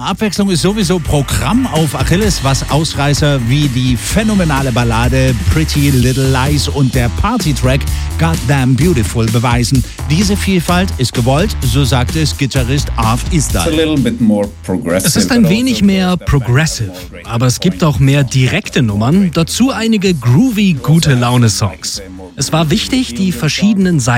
Abwechslung ist sowieso Programm auf Achilles, was Ausreißer wie die phänomenale Ballade Pretty Little Lies und der Party-Track Goddamn Beautiful beweisen. Diese Vielfalt ist gewollt, so sagte es Gitarrist Arv Isdal. Es ist ein wenig mehr progressive, aber es gibt auch mehr direkte Nummern, dazu einige groovy, gute Laune-Songs. Es war wichtig, die verschiedenen Seiten